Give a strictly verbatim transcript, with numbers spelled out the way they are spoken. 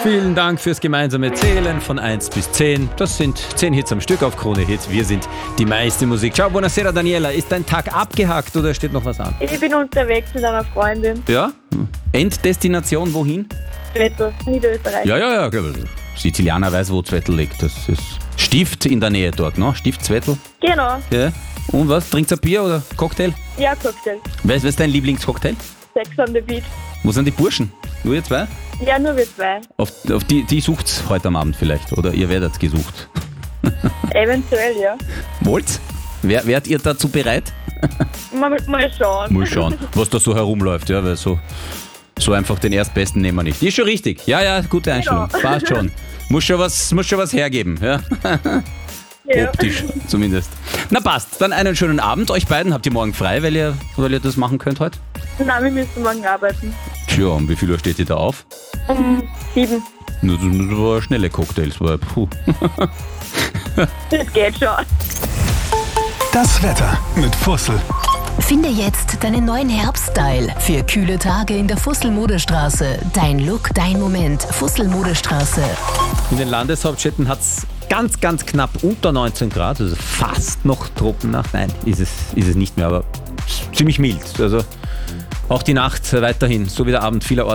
Vielen Dank fürs gemeinsame Zählen von eins bis zehn. Das sind zehn Hits am Stück auf Krone Hits. Wir sind die meiste Musik. Ciao, buonasera Daniela. Ist dein Tag abgehakt oder steht noch was an? Ich bin unterwegs mit einer Freundin. Ja? Enddestination wohin? Zwettl, Niederösterreich. Ja, ja, ja. Sizilianer weiß, wo Zwettl liegt. Das ist Stift in der Nähe dort, ne? Stift Zwettl. Genau. Ja. Und was? Trinkst du ein Bier oder Cocktail? Ja, Cocktail. Was ist dein Lieblingscocktail? Sex on the Beach. Wo sind die Burschen? Nur ihr zwei? Ja, nur wir zwei. Auf, auf die, die sucht's heute am Abend vielleicht. Oder ihr werdet gesucht. Eventuell, ja. Wollt's? Wer, wärt ihr dazu bereit? Mal, mal schauen. Mal schauen, was da so herumläuft. Ja, weil so, so einfach den Erstbesten nehmen wir nicht. Die ist schon richtig. Ja, ja, gute Einstellung. Genau. Passt schon. Muss schon was, muss schon was hergeben. Ja. Ja. Optisch zumindest. Na passt, dann einen schönen Abend. Euch beiden habt ihr morgen frei, weil ihr, weil ihr das machen könnt heute? Nein, wir müssen morgen arbeiten. Tja, um wie viel Uhr steht ihr da auf? Um sieben. Das war schnelle Cocktails. War, puh. Das geht schon. Das Wetter mit Fussel. Finde jetzt deinen neuen Herbststyle für kühle Tage in der Fussel-Modestraße. Dein Look, dein Moment. Fussel-Modestraße. In den Landeshauptstädten hat es ganz, ganz knapp unter neunzehn Grad, also fast noch Tropennacht. Nein, ist es, ist es nicht mehr, aber ziemlich mild. Also auch die Nacht weiterhin, so wie der Abend vielerorts.